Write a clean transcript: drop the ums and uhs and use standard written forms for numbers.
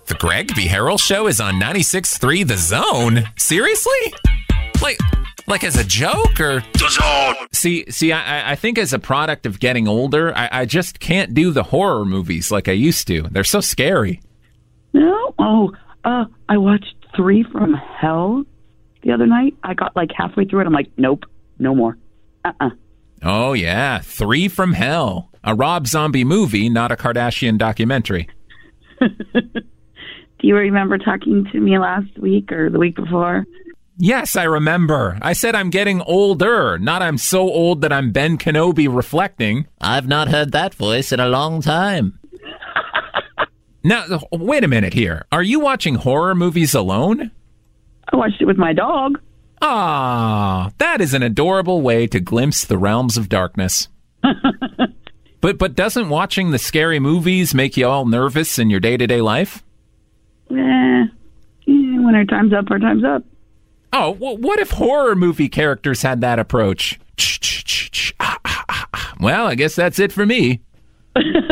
The Greg B. Harrell Show is on 96.3 The Zone? Seriously? Like as a joke, or? The Zone! See, I think as a product of getting older, I just can't do the horror movies like I used to. They're so scary. No? I watched 3 from Hell the other night. I got like halfway through it. I'm like, nope, no more. Oh, yeah. 3 from Hell. A Rob Zombie movie, not a Kardashian documentary. Do you remember talking to me last week or the week before? Yes, I remember. I said I'm getting older, not I'm so old that I'm Ben Kenobi reflecting. I've not heard that voice in a long time. Now, wait a minute here. Are you watching horror movies alone? I watched it with my dog. Ah, that is an adorable way to glimpse the realms of darkness. But doesn't watching the scary movies make you all nervous in your day-to-day life? When our time's up, our time's up. Oh, what if horror movie characters had that approach? Well, I guess that's it for me.